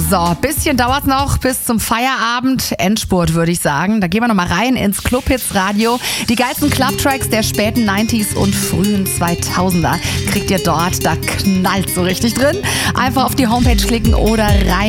So, bisschen dauert's noch bis zum Feierabend. Endspurt, würde ich sagen. Da gehen wir nochmal rein ins Clubhits Radio. Die geilsten Clubtracks der späten 90s und frühen 2000er kriegt ihr dort. Da knallt so richtig drin. Einfach auf die Homepage klicken oder rein